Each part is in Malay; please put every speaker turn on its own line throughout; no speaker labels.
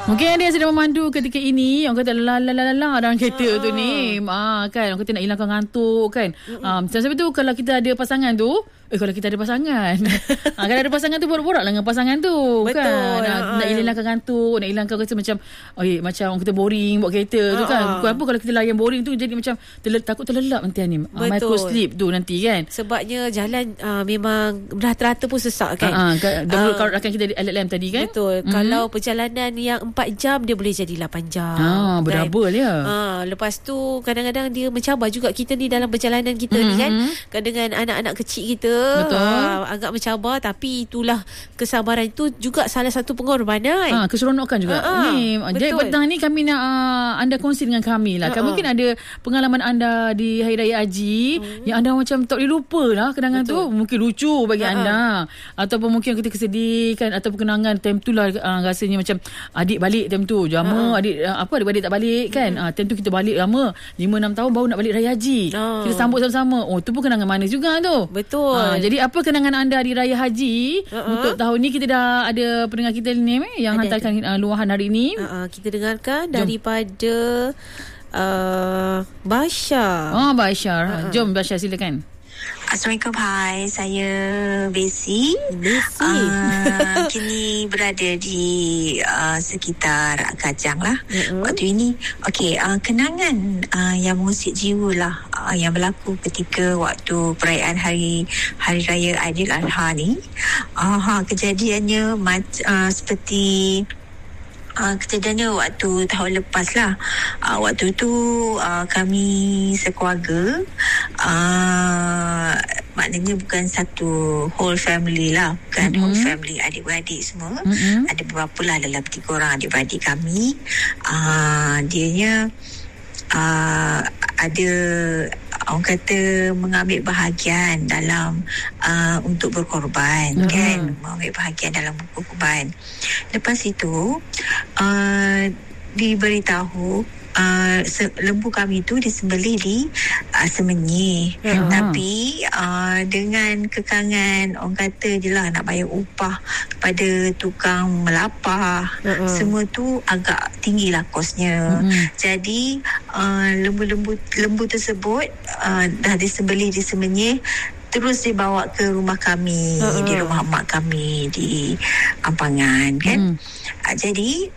Mungkin ada yang sedang memandu ketika ini, orang kata la dalam kereta tu ni. Kan orang kata nak hilangkan ngantuk kan. Sebab tu kalau kita ada pasangan tu, kalau kita ada pasangan kalau ada pasangan tu, borak-borak lah dengan pasangan tu.
Betul,
kan nak hilangkan ngantuk, nak hilangkan rasa macam macam orang kata boring buat kereta tu kan. Bukan apa kalau kita layan boring tu, jadi macam takut terlelap nanti ni. Micro sleep tu nanti kan.
Sebabnya jalan memang rata-rata pun sesak kan.
Kalau rakan kita LLM tadi kan.
Betul. Kalau perjalanan yang 4 jam, dia boleh jadi 8 jam.
Berdouble ya.
Lepas tu kadang-kadang dia mencabar juga kita ni dalam perjalanan kita ni kan. Dengan anak-anak kecil kita.
Betul.
Agak mencabar, tapi itulah kesabaran itu juga salah satu pengorbanan.
Keseronokan juga. Jadi petang ni kami nak anda kongsi dengan kami lah. Mungkin ada pengalaman anda di Hari Raya Haji yang anda macam tak boleh lupa lah kenangan tu. Mungkin lucu bagi anda, ataupun mungkin kita kesedih kan, ataupun kenangan time tu lah rasanya macam adik balik time tu. Jama adik-beradik tak balik kan. Time tu kita balik lama 5-6 tahun baru nak balik Raya Haji. Kita sambut sama-sama. Tu pun kenangan manis juga tu.
Betul.
Jadi apa kenangan anda di Raya Haji untuk tahun ni? Kita dah ada pendengar kita ni yang hantarkan luahan hari ni.
Kita dengarkan daripada Bashar.
Bashar. Jom Bashar, silakan.
Assalamualaikum, hai, saya Besi. Kini berada di sekitar Kajang lah waktu ini. Kenangan yang mengusik jiwa lah yang berlaku ketika waktu perayaan Hari Raya Aidil Adha ni. Kejadiannya seperti kejadiannya waktu tahun lepas lah. Waktu tu kami sekeluarga, maknanya bukan satu whole family lah, bukan whole family, adik-beradik semua. Ada beberapa lah, dalam 3 orang adik-beradik kami. Dianya ada orang kata mengambil bahagian dalam untuk berkorban kan, mengambil bahagian dalam berkorban. Lepas itu diberitahu lembu kami tu disembelih di Semenyih. Tapi dengan kekangan orang kata je lah nak bayar upah kepada tukang melapah, semua tu agak tinggilah kosnya. Jadi lembu tersebut dah disembelih di Semenyih, terus dibawa ke rumah kami, di rumah mak kami di Ampangan kan. Jadi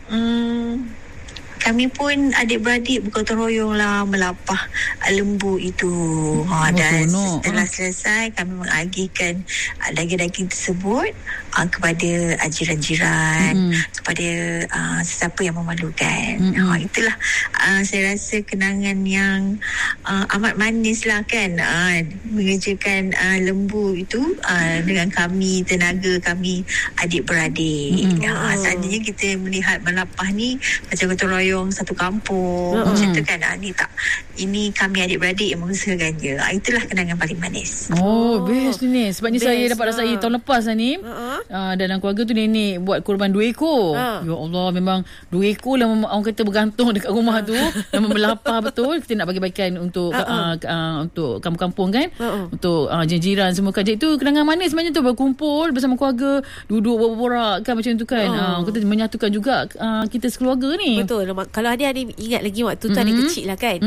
kami pun adik-beradik bergotong royong lah melapah lembu itu. Dan setelah selesai, kami mengagihkan daging-daging tersebut kepada jiran-jiran, kepada sesiapa yang memerlukan. Itulah saya rasa kenangan yang amat manis lah kan, mengerjakan lembu itu dengan kami, tenaga kami adik-beradik. Seandainya kita melihat melapah ni macam gotong royong satu kampung, macam tu kan. Ini kami adik-beradik yang mengusahakannya. Itulah kenangan paling manis.
Best ni. Sebab ni saya dapat rasai tahun lepas lah ni. Dalam keluarga tu nenek buat korban 2 ekor. Ya Allah, memang 2 ekor lah orang kata bergantung dekat rumah tu. Memang melapar betul. Kita nak bagi-bagikan untuk untuk kampung-kampung kan, untuk jiran semua kan. Jadi tu kenangan manis sebenarnya tu, berkumpul bersama keluarga, duduk berborak kan, macam tu kan. Kita menyatukan juga kita sekeluarga ni.
Betul. Kalau ada ingat lagi waktu tu adik kecil lah kan.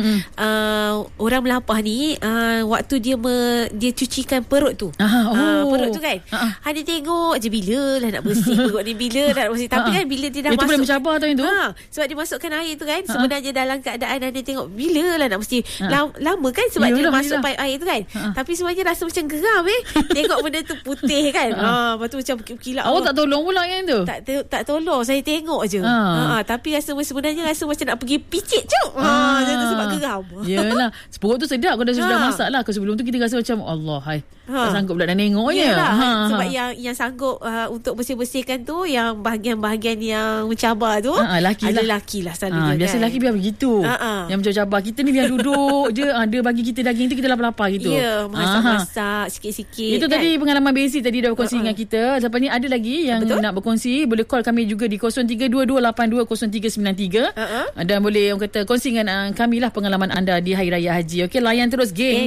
Orang melapah ni waktu dia cucikan perut tu. Perut tu kan. Adik tengok je, bila lah nak bersih perut ni, bila lah nak bersih. Tapi kan bila dia dah
itu
masuk,
boleh mencabar tu itu.
sebab dia masukkan air tu kan, sebenarnya dalam keadaan adik tengok bila lah nak bersih. Lama kan sebab dia masuk paip air tu kan. Tapi sebenarnya rasa macam geram tengok benda tu putih kan. Lepas tu macam kilap.
Awak tak tolong pula kan tu?
Tak tolong, saya tengok je. Tapi sebenarnya rasa macam nak pergi picit sebab geram.
Yelah, perut tu sedap kalau dah sudah masak lah. Kalau sebelum tu kita rasa macam Allah, tak sanggup pula dah nengoknya.
Sebab yang sanggup untuk bersih-bersihkan tu, yang bahagian-bahagian yang mencabar tu lelaki lah selalunya.
Biasa lelaki biar begitu. Yang mencabar kita ni biar duduk je. Dia bagi kita daging tu, kita lapar-lapar gitu.
Ya, masak-masak sikit-sikit.
Itu kan? Tadi pengalaman basic tadi dah berkongsi dengan kita. Lepas ni ada lagi yang nak berkongsi, boleh call kami juga di 0322820393. Dan boleh orang kata kongsi dengan kami lah pengalaman anda di Hari Raya Haji. Okey, layan terus geng.